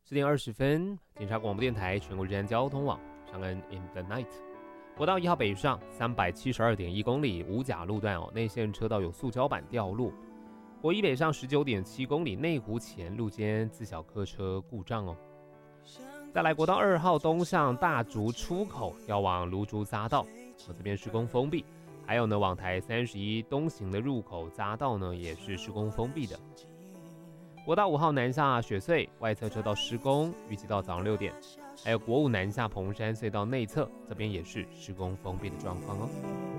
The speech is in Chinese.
10点20分，警察广播电台全国治安交通网，上恩 in the night。国道1号北上372.1公里五甲路段内线车道有塑胶板掉落。国一北上19.7公里内湖前路间自小客车故障再来国道2号东向大竹出口要往芦竹匝道，这边施工封闭。还有呢，往台31东行的入口匝道呢也是施工封闭的。国道5号南下雪隧外侧车道施工，预计到早上6点。还有国5南下蓬山隧道内侧，这边也是施工封闭的状况